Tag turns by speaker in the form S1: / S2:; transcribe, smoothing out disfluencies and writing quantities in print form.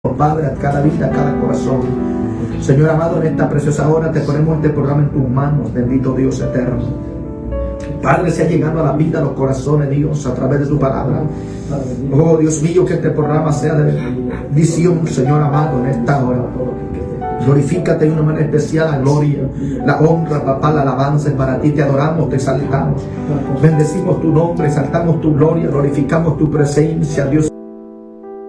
S1: Padre, a cada vida, a cada corazón. Señor amado, en esta preciosa hora te ponemos este programa en tus manos, bendito Dios eterno. Padre, se ha llegado a la vida, a los corazones, Dios, a través de tu palabra. Oh, Dios mío, que este programa sea de visión, Señor amado, en esta hora. Glorifícate de una manera especial, la gloria, la honra, papá, la alabanza es para ti. Te adoramos, te exaltamos. Bendecimos tu nombre, exaltamos tu gloria, glorificamos tu presencia, Dios.